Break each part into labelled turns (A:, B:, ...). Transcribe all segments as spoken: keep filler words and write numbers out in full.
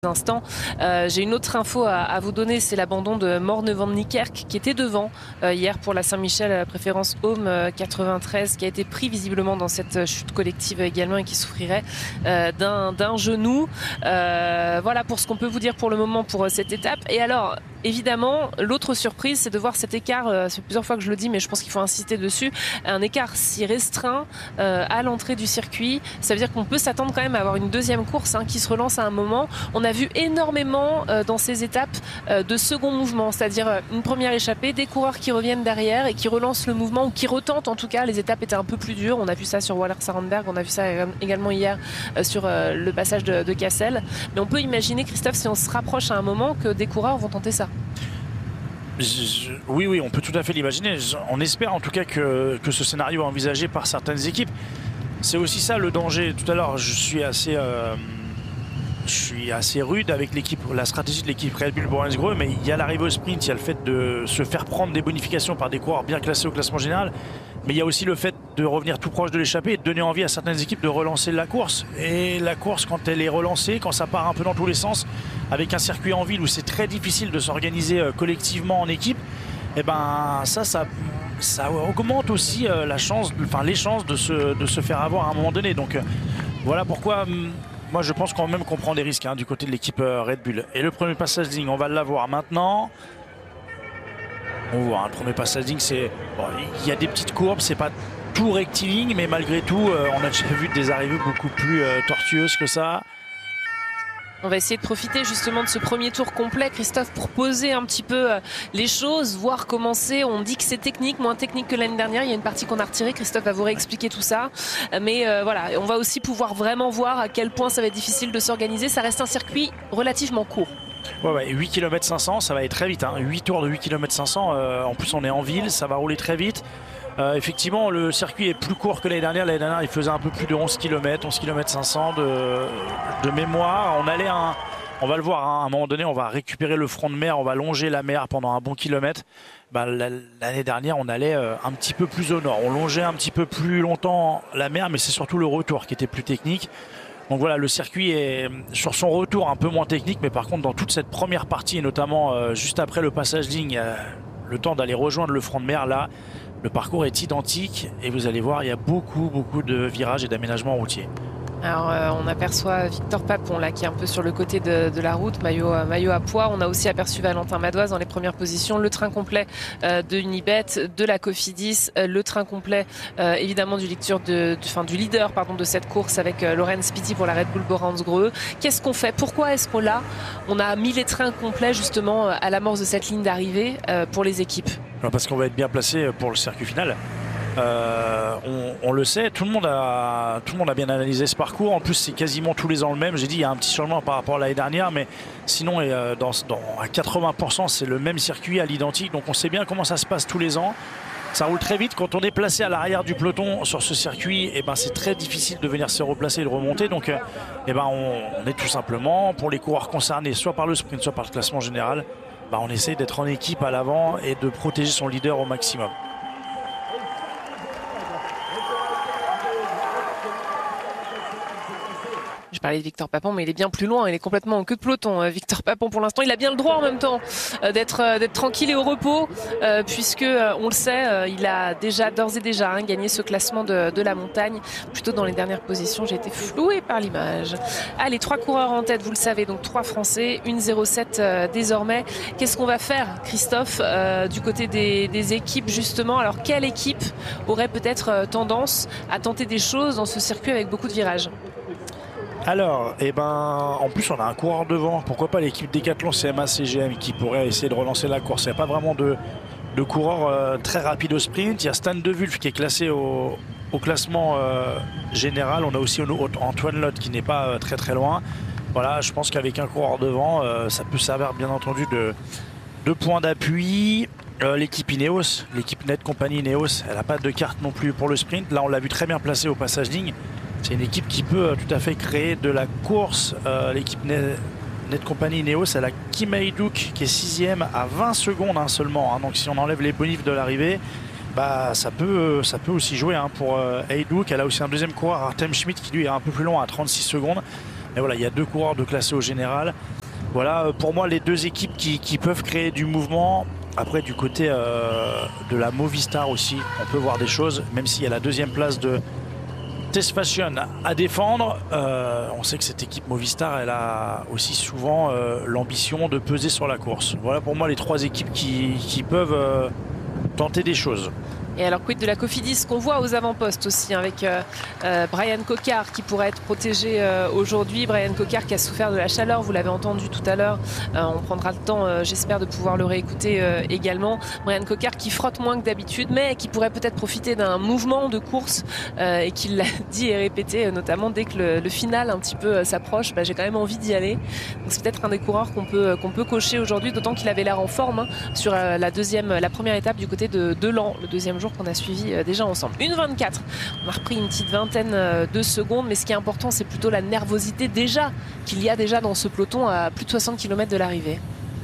A: Instants. Euh, J'ai une autre info à, à vous donner, c'est l'abandon de Morne van Niekerk qui était devant euh, hier pour la Saint-Michel préférence Home euh, quatre-vingt-treize, qui a été pris visiblement dans cette chute collective également et qui souffrirait euh, d'un d'un genou. Euh, voilà pour ce qu'on peut vous dire pour le moment pour euh, cette étape. Et alors évidemment l'autre surprise, c'est de voir cet écart, euh, c'est plusieurs fois que je le dis mais je pense qu'il faut insister dessus, un écart si restreint euh, à l'entrée du circuit. Ça veut dire qu'on peut s'attendre quand même à avoir une deuxième course hein, qui se relance à un moment. On a vu énormément euh, dans ces étapes euh, de second mouvement, c'est-à-dire euh, une première échappée, des coureurs qui reviennent derrière et qui relancent le mouvement ou qui retentent en tout cas. Les étapes étaient un peu plus dures, on a vu ça sur Waller-Sarenberg, on a vu ça également hier euh, sur euh, le passage de, de Cassel. Mais on peut imaginer, Christophe, si on se rapproche à un moment, que des coureurs vont tenter ça.
B: Je, oui, oui, on peut tout à fait l'imaginer. On espère en tout cas que, que ce scénario est envisagé par certaines équipes. C'est aussi ça le danger. Tout à l'heure, je suis assez... Euh, Je suis assez rude avec l'équipe, la stratégie de l'équipe Red Bull Borensgreux, mais il y a l'arrivée au sprint, il y a le fait de se faire prendre des bonifications par des coureurs bien classés au classement général, mais il y a aussi le fait de revenir tout proche de l'échappée et de donner envie à certaines équipes de relancer la course. Et la course, quand elle est relancée, quand ça part un peu dans tous les sens, avec un circuit en ville où c'est très difficile de s'organiser collectivement en équipe, et ben ça, ça, ça augmente aussi la chance, enfin les chances de se, de se faire avoir à un moment donné. Donc voilà pourquoi. Moi, je pense quand même qu'on prend des risques hein, du côté de l'équipe Red Bull. Et le premier passage ligne, on va l'avoir maintenant. On voit, hein, le premier passage ligne, c'est... Bon, il y a des petites courbes, c'est pas tout rectiligne, mais malgré tout, euh, on a déjà vu des arrivées beaucoup plus euh, tortueuses que ça.
A: On va essayer de profiter justement de ce premier tour complet, Christophe, pour poser un petit peu les choses, voir comment c'est. On dit que c'est technique, moins technique que l'année dernière. Il y a une partie qu'on a retirée. Christophe va vous réexpliquer tout ça. Mais euh, voilà, on va aussi pouvoir vraiment voir à quel point ça va être difficile de s'organiser. Ça reste un circuit relativement court.
B: Ouais, ouais, huit kilomètres cinq cents, ça va être très vite. Hein. huit tours de huit kilomètres cinq cents. Euh, en plus, on est en ville, ça va rouler très vite. Euh, effectivement, le circuit est plus court que l'année dernière. L'année dernière, il faisait un peu plus de onze kilomètres, onze kilomètres cinq cents de, de mémoire. On allait un, on va le voir, hein, à un moment donné, on va récupérer le front de mer, on va longer la mer pendant un bon kilomètre. Bah, l'année dernière, on allait un petit peu plus au nord. On longeait un petit peu plus longtemps la mer, mais c'est surtout le retour qui était plus technique. Donc voilà, le circuit est sur son retour un peu moins technique, mais par contre, dans toute cette première partie, et notamment euh, juste après le passage ligne, euh, le temps d'aller rejoindre le front de mer, là, le parcours est identique et vous allez voir, il y a beaucoup, beaucoup de virages et d'aménagements routiers.
A: Alors euh, on aperçoit Victor Papon là qui est un peu sur le côté de, de la route, maillot, euh, maillot à pois. On a aussi aperçu Valentin Madoise dans les premières positions, le train complet euh, de Unibet, de la Cofidis, euh, le train complet euh, évidemment du, lecture de, du, enfin, du leader pardon, de cette course avec euh, Lorenz Pitti pour la Red Bull Borensgreux. Qu'est-ce qu'on fait? Pourquoi est-ce qu'on l'a on a mis les trains complets justement à l'amorce de cette ligne d'arrivée euh, pour les équipes?
B: Alors parce qu'on va être bien placé pour le circuit final. Euh, on, on le sait, tout le monde a tout le monde a bien analysé ce parcours. En plus, c'est quasiment tous les ans le même. J'ai dit, il y a un petit changement par rapport à l'année dernière, mais sinon, euh, dans, dans, à quatre-vingts pour cent, c'est le même circuit à l'identique. Donc, on sait bien comment ça se passe tous les ans. Ça roule très vite. Quand on est placé à l'arrière du peloton sur ce circuit, eh ben, c'est très difficile de venir se replacer et de remonter. Donc, euh, eh ben, on, on est tout simplement, pour les coureurs concernés, soit par le sprint, soit par le classement général, ben, on essaie d'être en équipe à l'avant et de protéger son leader au maximum.
A: Je parlais de Victor Papon, mais il est bien plus loin. Il est complètement en queue de peloton. Victor Papon, pour l'instant, il a bien le droit en même temps d'être d'être tranquille et au repos, euh, puisque on le sait, euh, il a déjà d'ores et déjà hein, gagné ce classement de, de la montagne. Plutôt dans les dernières positions, j'ai été flouée par l'image. Allez, trois coureurs en tête, vous le savez, donc trois Français, une zéro sept euh, désormais. Qu'est-ce qu'on va faire, Christophe, euh, du côté des, des équipes justement? Alors, quelle équipe aurait peut-être euh, tendance à tenter des choses dans ce circuit avec beaucoup de virages?
B: Alors, eh ben, en plus on a un coureur devant, pourquoi pas l'équipe Decathlon C M A C G M qui pourrait essayer de relancer la course. Il n'y a pas vraiment de, de coureur euh, très rapide au sprint. Il y a Stan De Wulf qui est classé au, au classement euh, général. On a aussi Antoine Lotte qui n'est pas euh, très très loin. Voilà, je pense qu'avec un coureur devant, euh, ça peut servir bien entendu de, de point d'appui. Euh, l'équipe Ineos, l'équipe Net Company Ineos, elle n'a pas de carte non plus pour le sprint. Là on l'a vu très bien placé au passage ligne. C'est une équipe qui peut tout à fait créer de la course. Euh, l'équipe Net, Net Company Ineos, elle a Kim Hayduk qui est sixième à vingt secondes hein, seulement. Hein. Donc si on enlève les bonifs de l'arrivée, bah, ça, peut, ça peut aussi jouer hein, pour euh, Hayduk. Elle a aussi un deuxième coureur, Artem Schmidt, qui lui est un peu plus long à trente-six secondes. Et voilà, il y a deux coureurs de classé au général. Voilà, pour moi, les deux équipes qui, qui peuvent créer du mouvement. Après, du côté euh, de la Movistar aussi, on peut voir des choses, même s'il y a la deuxième place de Test Fashion à défendre. Euh, on sait que cette équipe Movistar, elle a aussi souvent euh, l'ambition de peser sur la course. Voilà pour moi les trois équipes qui, qui peuvent euh, tenter des choses.
A: Et alors, quid de la Cofidis qu'on voit aux avant-postes aussi, hein, avec euh, euh, Brian Cocard qui pourrait être protégé euh, aujourd'hui. Brian Cocard qui a souffert de la chaleur, vous l'avez entendu tout à l'heure. Euh, on prendra le temps, euh, j'espère, de pouvoir le réécouter euh, également. Brian Cocard qui frotte moins que d'habitude, mais qui pourrait peut-être profiter d'un mouvement de course euh, et qui l'a dit et répété, euh, notamment dès que le, le final un petit peu euh, s'approche. Bah, j'ai quand même envie d'y aller. Donc c'est peut-être un des coureurs qu'on peut, qu'on peut cocher aujourd'hui, d'autant qu'il avait l'air en forme hein, sur euh, la deuxième, la première étape du côté de Delan, le deuxième jour qu'on a suivi déjà ensemble. une vingt-quatre, on a repris une petite vingtaine de secondes, mais ce qui est important, c'est plutôt la nervosité déjà qu'il y a déjà dans ce peloton à plus de soixante kilomètres de l'arrivée.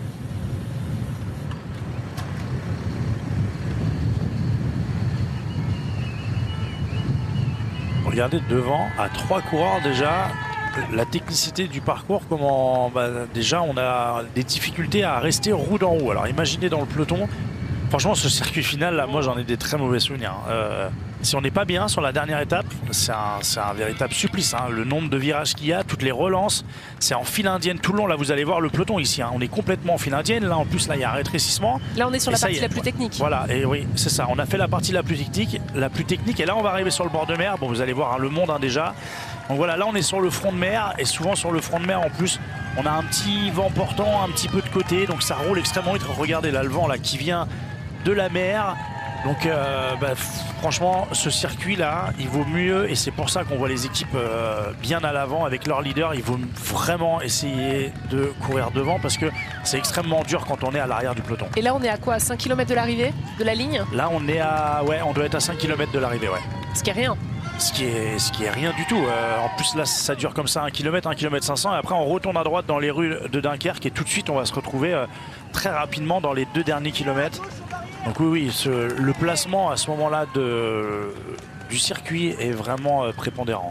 B: Regardez devant, à trois coureurs déjà, la technicité du parcours, comment bah, déjà on a des difficultés à rester roue dans roue. Alors imaginez dans le peloton. Franchement, ce circuit final, là, moi, j'en ai des très mauvais souvenirs. Euh, si on n'est pas bien sur la dernière étape, c'est un, c'est un véritable supplice. Hein. Le nombre de virages qu'il y a, toutes les relances, c'est en file indienne tout le long. Là, vous allez voir le peloton ici. Hein. On est complètement en file indienne. Là, en plus, là, il y a un rétrécissement.
A: Là, on est sur
B: et
A: la
B: ça,
A: partie
B: a,
A: la plus technique.
B: Voilà, et oui, c'est ça. On a fait la partie la plus technique, la plus technique. Et là, on va arriver sur le bord de mer. Bon, vous allez voir hein, le monde hein, déjà. Donc voilà, là, on est sur le front de mer. Et souvent, sur le front de mer, en plus, on a un petit vent portant, un petit peu de côté. Donc ça roule extrêmement vite. Regardez là, le vent là qui vient de la mer. Donc euh, bah, franchement ce circuit là il vaut mieux, et c'est pour ça qu'on voit les équipes euh, bien à l'avant avec leur leader. Il vaut vraiment essayer de courir devant parce que c'est extrêmement dur quand on est à l'arrière du peloton.
A: Et là on est à quoi, à cinq kilomètres de l'arrivée, de la ligne?
B: Là on est à, ouais, on doit être à cinq kilomètres de l'arrivée, ouais.
A: Ce qui est rien.
B: Ce qui est, ce qui est rien du tout. Euh, en plus là ça dure comme ça un kilomètre, un kilomètre cinq cents, et après on retourne à droite dans les rues de Dunkerque et tout de suite on va se retrouver euh, très rapidement dans les deux derniers kilomètres. Donc oui, oui, ce, le placement à ce moment-là de, du circuit est vraiment euh, prépondérant.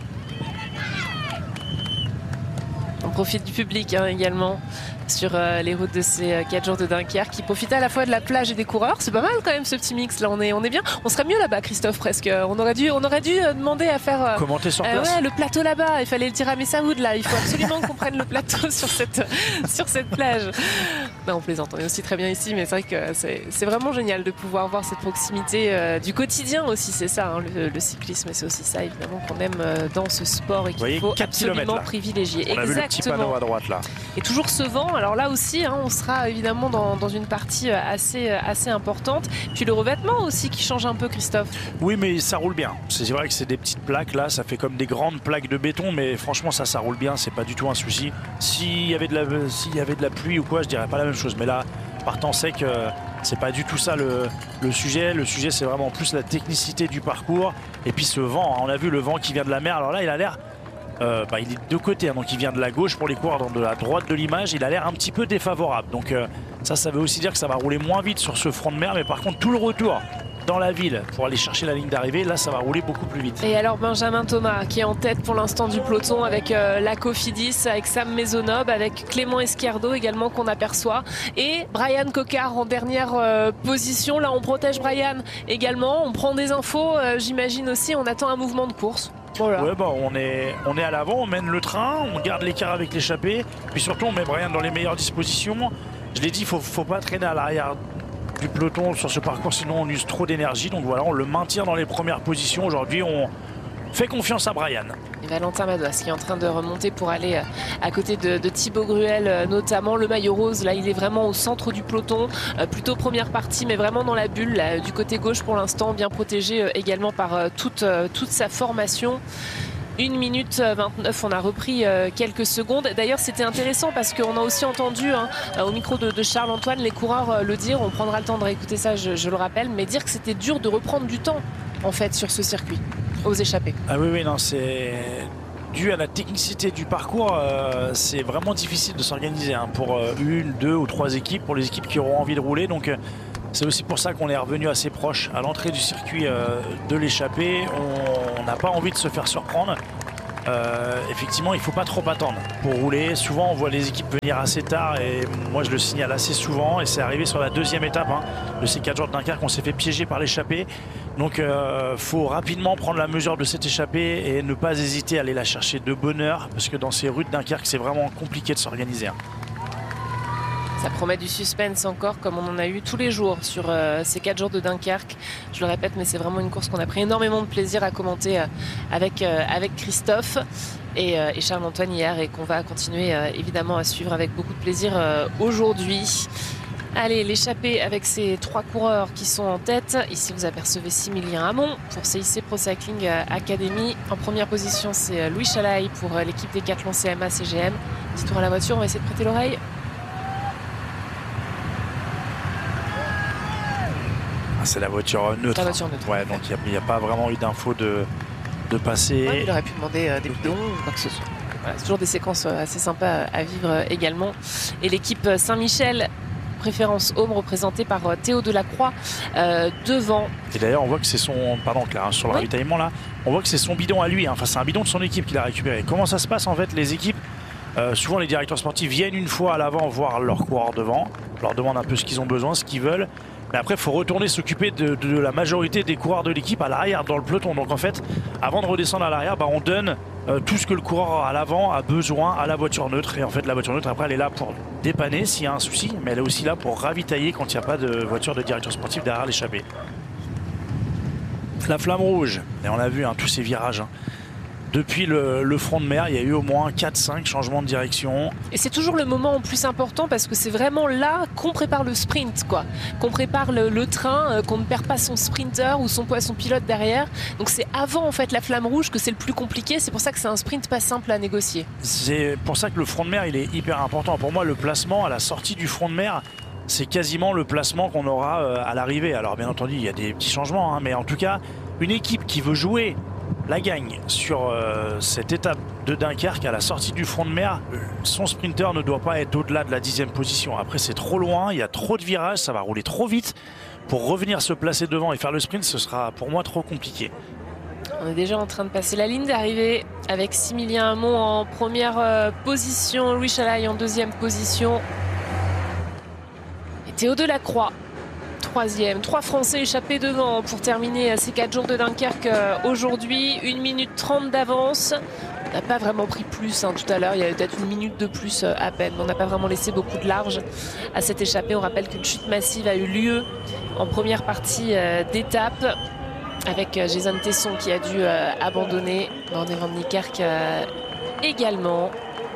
A: On profite du public hein, également sur euh, les routes de ces euh, quatre jours de Dunkerque, qui profitent à la fois de la plage et des coureurs. C'est pas mal quand même ce petit mix là, on est, on est bien. On serait mieux là-bas, Christophe, presque. On aurait dû, on aurait dû euh, demander à faire euh,
B: commenter sur place.
A: Euh, ouais, le plateau là-bas, il fallait le dire à Messaoud là. Il faut absolument qu'on prenne le plateau sur cette, sur cette plage. Non, on plaisante, on est aussi très bien ici, mais c'est vrai que c'est vraiment génial de pouvoir voir cette proximité euh, du quotidien aussi, c'est ça, hein, le, le cyclisme, c'est aussi ça évidemment qu'on aime euh, dans ce sport et qu'il faut absolument privilégier.
B: On a vu le petit panneau à droite là.
A: Et toujours ce vent, alors là aussi hein, on sera évidemment dans, dans une partie assez, assez importante. Puis le revêtement aussi qui change un peu, Christophe.
B: Oui, mais ça roule bien. C'est vrai que c'est des petites plaques là, ça fait comme des grandes plaques de béton, mais franchement ça, ça roule bien, c'est pas du tout un souci. S'il y avait de la, s'il y avait de la pluie ou quoi, je dirais pas la même chose, mais là, partant sec, euh, c'est pas du tout ça le, le sujet. Le sujet, c'est vraiment plus la technicité du parcours et puis ce vent. Hein. On a vu le vent qui vient de la mer. Alors là, il a l'air, euh, bah, il est de deux côtés, hein, donc il vient de la gauche pour les coureurs, donc de la droite de l'image, il a l'air un petit peu défavorable. Donc euh, ça, ça veut aussi dire que ça va rouler moins vite sur ce front de mer, mais par contre tout le retour dans la ville pour aller chercher la ligne d'arrivée, là ça va rouler beaucoup plus vite.
A: Et alors Benjamin Thomas qui est en tête pour l'instant du peloton avec euh, la Cofidis, avec Sam Maisonneuve, avec Clément Esquerdo également qu'on aperçoit, et Brian Cocard en dernière euh, position. Là on protège Brian également, on prend des infos, euh, j'imagine aussi, on attend un mouvement de course. Voilà.
B: Ouais, bah, on est, on est à l'avant, on mène le train, on garde l'écart avec l'échappée, puis surtout on met Brian dans les meilleures dispositions. Je l'ai dit, il faut, faut pas traîner à l'arrière du peloton sur ce parcours, sinon on use trop d'énergie. Donc voilà, on le maintient dans les premières positions. Aujourd'hui, on fait confiance à Brian.
A: Et Valentin Madouas qui est en train de remonter pour aller à côté de, de Thibaut Gruel, notamment le maillot rose. Là, il est vraiment au centre du peloton, euh, plutôt première partie, mais vraiment dans la bulle, là, du côté gauche pour l'instant, bien protégé euh, également par euh, toute, euh, toute sa formation. une minute vingt-neuf, on a repris euh, quelques secondes. D'ailleurs, c'était intéressant parce qu'on a aussi entendu hein, au micro de, de Charles-Antoine les coureurs euh, le dire. On prendra le temps de réécouter ça, je, je le rappelle, mais dire que c'était dur de reprendre du temps en fait sur ce circuit aux échappées.
B: Ah oui, oui, non, c'est dû à la technicité du parcours. Euh, c'est vraiment difficile de s'organiser hein, pour euh, une, deux ou trois équipes, pour les équipes qui auront envie de rouler. Donc euh, c'est aussi pour ça qu'on est revenu assez proche à l'entrée du circuit euh, de l'échappée. On n'a pas envie de se faire surprendre. Euh, effectivement, il ne faut pas trop attendre pour rouler. Souvent, on voit les équipes venir assez tard et moi, je le signale assez souvent. Et c'est arrivé sur la deuxième étape hein, de ces quatre jours de Dunkerque. On s'est fait piéger par l'échappée. Donc, il euh, faut rapidement prendre la mesure de cette échappée et ne pas hésiter à aller la chercher de bonne heure parce que dans ces rues de Dunkerque, c'est vraiment compliqué de s'organiser. Hein.
A: Ça promet du suspense encore, comme on en a eu tous les jours sur euh, ces quatre jours de Dunkerque. Je le répète, mais c'est vraiment une course qu'on a pris énormément de plaisir à commenter euh, avec, euh, avec Christophe et, euh, et Charles-Antoine hier et qu'on va continuer euh, évidemment à suivre avec beaucoup de plaisir euh, aujourd'hui. Allez, l'échappée avec ces trois coureurs qui sont en tête. Ici, vous apercevez Similien Hamon pour C I C Pro Cycling Academy. En première position, c'est Louis Chalaï pour l'équipe Décathlon C M A C G M. Petit tour à la voiture, on va essayer de prêter l'oreille.
B: C'est la voiture neutre.
A: La voiture neutre.
B: Ouais, donc il n'y a, a pas vraiment eu d'infos de, de passer.
A: Ouais, il aurait pu demander euh, des bidons ou quoi que ce soit. Voilà, c'est toujours des séquences euh, assez sympas à vivre euh, également. Et l'équipe Saint-Michel, préférence home, représentée par euh, Théo Delacroix euh, devant.
B: Et d'ailleurs, on voit que c'est son. Pardon, Claire, hein, sur le oui. ravitaillement là, on voit que c'est son bidon à lui. Hein. Enfin, c'est un bidon de son équipe qu'il a récupéré. Comment ça se passe en fait, les équipes euh, souvent, les directeurs sportifs viennent une fois à l'avant voir leurs coureurs devant, leur demandent un peu ce qu'ils ont besoin, ce qu'ils veulent. Mais après, il faut retourner s'occuper de, de la majorité des coureurs de l'équipe à l'arrière, dans le peloton. Donc en fait, avant de redescendre à l'arrière, bah, on donne euh, tout ce que le coureur à l'avant a besoin à la voiture neutre. Et en fait, la voiture neutre, après, elle est là pour dépanner s'il y a un souci, mais elle est aussi là pour ravitailler quand il n'y a pas de voiture de directeur sportif derrière l'échappée. La flamme rouge, et on a vu hein, tous ces virages. Hein. Depuis le, le front de mer, il y a eu au moins quatre cinq changements de direction.
A: Et c'est toujours le moment le plus important parce que c'est vraiment là qu'on prépare le sprint, quoi. Qu'on prépare le, le train, euh, qu'on ne perd pas son sprinter ou son, son pilote derrière. Donc c'est avant en fait la flamme rouge que c'est le plus compliqué. C'est pour ça que c'est un sprint pas simple à négocier.
B: C'est pour ça que le front de mer, il est hyper important. Pour moi, le placement à la sortie du front de mer, c'est quasiment le placement qu'on aura euh, à l'arrivée. Alors bien entendu, il y a des petits changements, hein, mais en tout cas, une équipe qui veut jouer la gagne sur euh, cette étape de Dunkerque à la sortie du front de mer, son sprinter ne doit pas être au-delà de la dixième position. Après, c'est trop loin, il y a trop de virages, ça va rouler trop vite. Pour revenir se placer devant et faire le sprint, ce sera pour moi trop compliqué.
A: On est déjà en train de passer la ligne d'arrivée avec Similien Hamon en première euh, position, Louis Chalaï en deuxième position et Théo Delacroix troisième. Trois Français échappés devant pour terminer ces quatre jours de Dunkerque aujourd'hui. une minute trente d'avance. On n'a pas vraiment pris plus hein, tout à l'heure. Il y avait peut-être une minute de plus à peine. On n'a pas vraiment laissé beaucoup de large à cette échappée. On rappelle qu'une chute massive a eu lieu en première partie d'étape avec Jason Tesson qui a dû abandonner. Morne van Niekerk également.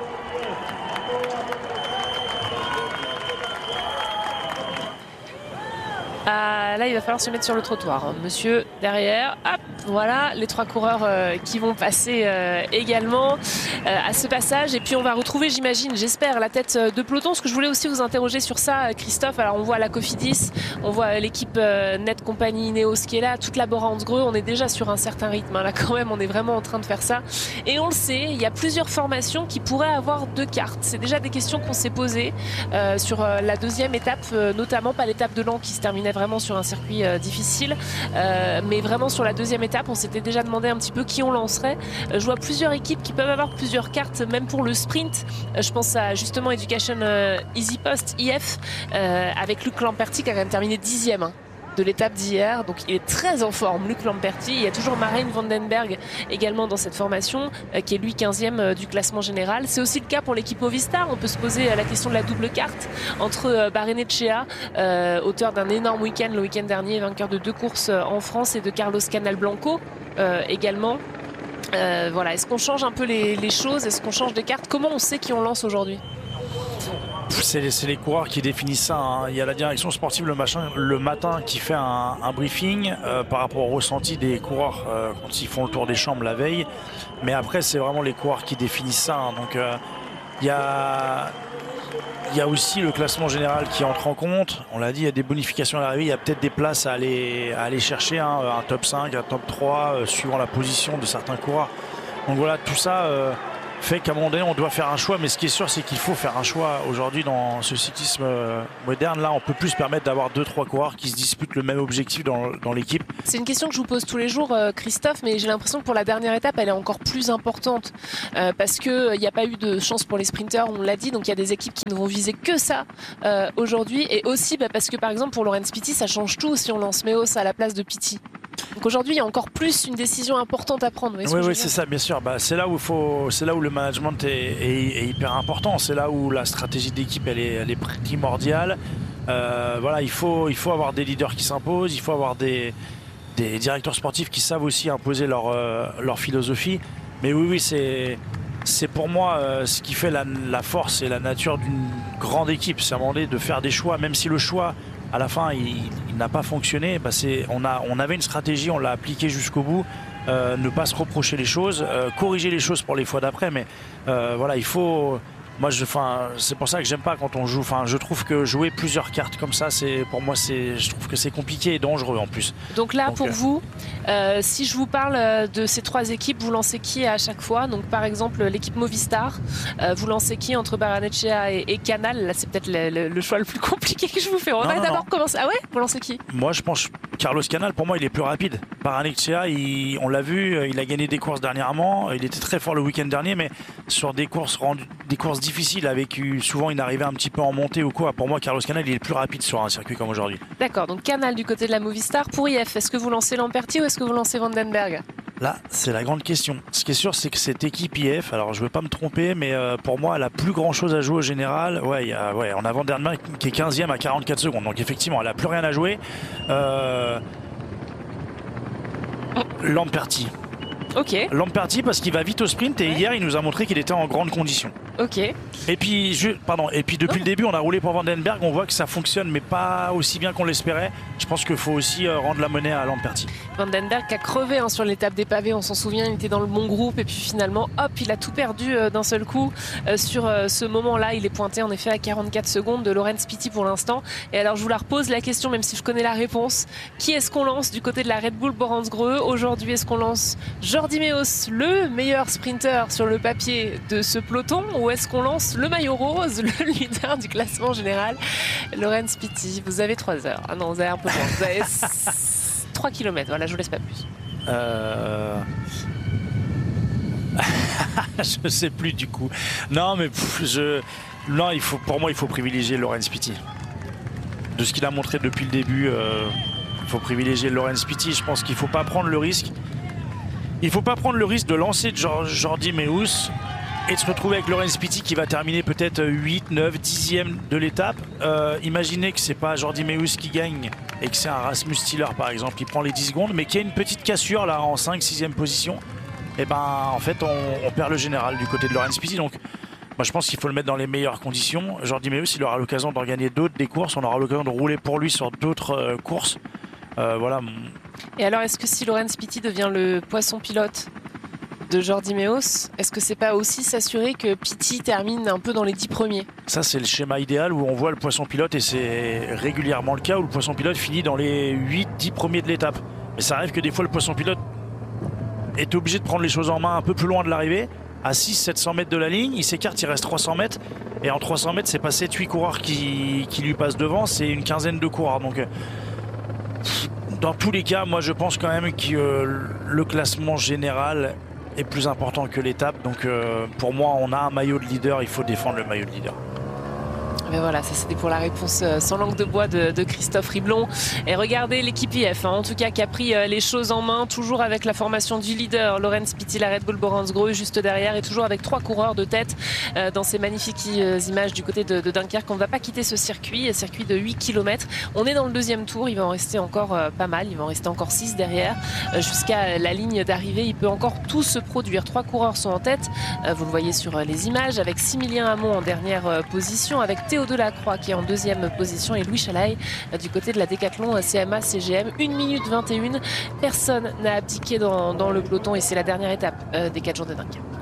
A: Ah, là, il va falloir se mettre sur le trottoir. Hein. Monsieur, derrière, hop, voilà, les trois coureurs euh, qui vont passer euh, également euh, à ce passage. Et puis, on va retrouver, j'imagine, j'espère, la tête de peloton. Parce que je voulais aussi vous interroger sur ça, Christophe. Alors, on voit la Cofidis, on voit l'équipe euh, Net Company Ineos qui est là, toute la Bora Hansgrohe. On est déjà sur un certain rythme. Hein. Là, quand même, on est vraiment en train de faire ça. Et on le sait, il y a plusieurs formations qui pourraient avoir deux cartes. C'est déjà des questions qu'on s'est posées euh, sur euh, la deuxième étape, euh, notamment pas l'étape de Laon qui se terminait vraiment sur un circuit euh, difficile, euh, mais vraiment sur la deuxième étape, on s'était déjà demandé un petit peu qui on lancerait. Euh, je vois plusieurs équipes qui peuvent avoir plusieurs cartes, même pour le sprint. Euh, je pense à justement Education euh, Easy Post I F euh, avec Luc Lamperti qui a quand même terminé dixième. Hein. De l'étape d'hier, donc il est très en forme, Luc Lamperti. Il y a toujours Marijn Vandenberg également dans cette formation, euh, qui est lui quinzième euh, du classement général. C'est aussi le cas pour l'équipe Movistar. On peut se poser euh, la question de la double carte entre euh, Barrenechea, euh, auteur d'un énorme week-end le week-end dernier, vainqueur de deux courses euh, en France, et de Carlos Canalblanco euh, également. Euh, voilà, est-ce qu'on change un peu les, les choses? Est-ce qu'on change des cartes? Comment on sait qui on lance aujourd'hui?
B: C'est les, les coureurs qui définissent ça. Hein. Il y a la direction sportive le, machin, le matin qui fait un, un briefing euh, par rapport au ressenti des coureurs euh, quand ils font le tour des chambres la veille. Mais après, c'est vraiment les coureurs qui définissent ça. Hein. Donc, euh, il y a, il y a aussi le classement général qui entre en compte. On l'a dit, il y a des bonifications à l'arrivée. Il y a peut-être des places à aller, à aller chercher. Hein. Un top cinq, un top trois, euh, suivant la position de certains coureurs. Donc voilà, tout ça... Euh, fait qu'à un moment donné, on doit faire un choix. Mais ce qui est sûr, c'est qu'il faut faire un choix. Aujourd'hui, dans ce cyclisme moderne, là, on peut plus se permettre d'avoir deux, trois coureurs qui se disputent le même objectif dans, dans l'équipe.
A: C'est une question que je vous pose tous les jours, Christophe, mais j'ai l'impression que pour la dernière étape, elle est encore plus importante euh, parce qu'il n'y a pas eu de chance pour les sprinteurs, on l'a dit. Donc il y a des équipes qui ne vont viser que ça euh, aujourd'hui. Et aussi bah, parce que, par exemple, pour Laurens Pitty, ça change tout si on lance Meeus à la place de Pitty. Donc aujourd'hui, il y a encore plus une décision importante à prendre.
B: Oui, oui, c'est ça, bien sûr. Bah, c'est là où il faut, c'est là où le management est, est, est hyper important. C'est là où la stratégie d'équipe elle est, elle est primordiale. Euh, voilà, il faut, il faut avoir des leaders qui s'imposent. Il faut avoir des, des directeurs sportifs qui savent aussi imposer leur, euh, leur philosophie. Mais oui, oui, c'est, c'est pour moi euh, ce qui fait la, la force et la nature d'une grande équipe. C'est à un moment donné de faire des choix, même si le choix à la fin, il, il n'a pas fonctionné. Bah c'est, on, a, on avait une stratégie, on l'a appliquée jusqu'au bout. Euh, ne pas se reprocher les choses, euh, corriger les choses pour les fois d'après. Mais euh, voilà, il faut. Moi, je, c'est pour ça que j'aime pas quand on joue. Enfin, je trouve que jouer plusieurs cartes comme ça, c'est pour moi, c'est, je trouve que c'est compliqué et dangereux en plus.
A: Donc là,
B: Donc,
A: pour
B: euh...
A: vous, euh, si je vous parle de ces trois équipes, vous lancez qui à chaque fois? Donc par exemple, l'équipe Movistar, euh, vous lancez qui entre Barrenechea et, et Canal? Là, c'est peut-être le, le, le choix le plus compliqué que je vous fais. On va d'abord commencer. Ah ouais? Vous lancez qui?
B: Moi, je pense Carlos Canal. Pour moi, il est plus rapide. Barrenechea, il, on l'a vu, il a gagné des courses dernièrement. Il était très fort le week-end dernier, mais sur des courses rendues, des courses difficile avec souvent une arrivée un petit peu en montée ou quoi. Pour moi, Carlos Canal, il est plus rapide sur un circuit comme aujourd'hui.
A: D'accord, donc Canal du côté de la Movistar. Pour I F, est-ce que vous lancez Lamperti ou est-ce que vous lancez Vandenberg?
B: Là, c'est la grande question. Ce qui est sûr, c'est que cette équipe I F, alors je ne veux pas me tromper, mais euh, pour moi, elle a plus grand chose à jouer au général. Ouais, il y a, ouais, on a Vandenberg qui est quinzième à quarante-quatre secondes. Donc effectivement, elle n'a plus rien à jouer. Euh... Lamperti.
A: Ok.
B: Lamperti parce qu'il va vite au sprint et ouais. Hier il nous a montré qu'il était en grande condition.
A: Ok.
B: Et puis, je, pardon, et puis depuis oh. le début on a roulé pour Vandenberg, on voit que ça fonctionne mais pas aussi bien qu'on l'espérait. Je pense qu'il faut aussi euh, rendre la monnaie à Lamperti.
A: Vandenberg qui a crevé hein, sur l'étape des pavés, on s'en souvient, il était dans le bon groupe et puis finalement hop il a tout perdu euh, d'un seul coup. Euh, sur euh, ce moment là il est pointé en effet à quarante-quatre secondes de Laurens Pitty pour l'instant. Et alors je vous la repose la question même si je connais la réponse. Qui est-ce qu'on lance du côté de la Red Bull Boransgreux aujourd'hui? Est-ce qu'on lance Jordi Meeus, le meilleur sprinter sur le papier de ce peloton, ou est-ce qu'on lance le maillot rose, le leader du classement général, Laurens Pitty? Vous avez trois heures. Ah non, vous avez un peu moins. Vous avez trois kilomètres. Voilà, je vous laisse pas plus.
B: Euh... je sais plus du coup. Non, mais pff, je... non, il faut, pour moi, il faut privilégier Laurens Pitty. De ce qu'il a montré depuis le début, euh, il faut privilégier Laurens Pitty. Je pense qu'il ne faut pas prendre le risque. Il ne faut pas prendre le risque de lancer Jordi Meeus et de se retrouver avec Laurens Pitty qui va terminer peut-être huit, neuf, dixième de l'étape. Euh, imaginez que ce n'est pas Jordi Meeus qui gagne et que c'est un Rasmus Stiller par exemple qui prend les dix secondes mais qui a une petite cassure là en cinq, sixième position. Et ben en fait on, on perd le général du côté de Laurens Pitty. Donc moi je pense qu'il faut le mettre dans les meilleures conditions. Jordi Meeus il aura l'occasion d'en gagner d'autres des courses, on aura l'occasion de rouler pour lui sur d'autres euh, courses. Euh, voilà.
A: Et alors est-ce que si Laurens Pitty devient le poisson pilote de Jordi Meeus, est-ce que c'est pas aussi s'assurer que Pitty termine un peu dans les dix premiers? Ça
B: c'est le schéma idéal où on voit le poisson pilote et c'est régulièrement le cas où le poisson pilote finit dans les huit, dix premiers de l'étape. Mais ça arrive que des fois le poisson pilote est obligé de prendre les choses en main un peu plus loin de l'arrivée, à six cents, sept cents mètres de la ligne, il s'écarte, il reste trois cents mètres et en trois cents mètres c'est pas sept huit coureurs qui, qui lui passent devant, c'est une quinzaine de coureurs. Donc dans tous les cas, moi je pense quand même que euh, le classement général est plus important que l'étape. Donc euh, pour moi, on a un maillot de leader, il faut défendre le maillot de leader.
A: Mais voilà, ça c'était pour la réponse sans langue de bois de, de Christophe Riblon. Et regardez l'équipe I F, hein, en tout cas qui a pris les choses en main, toujours avec la formation du leader, Laurens Pitty, la Red Bull Boransgreux juste derrière, et toujours avec trois coureurs de tête euh, dans ces magnifiques images du côté de, de Dunkerque. On ne va pas quitter ce circuit, un circuit de huit kilomètres. On est dans le deuxième tour, il va en rester encore euh, pas mal, il va en rester encore six derrière. Euh, jusqu'à la ligne d'arrivée, il peut encore tout se produire. Trois coureurs sont en tête, euh, vous le voyez sur les images, avec Similien Hamon en dernière euh, position, avec Théo Delacroix qui est en deuxième position et Louis Chalaï du côté de la Décathlon C M A C G M. une minute vingt et une. Personne n'a abdiqué dans, dans le peloton et c'est la dernière étape euh, des quatre jours de Dunkerque.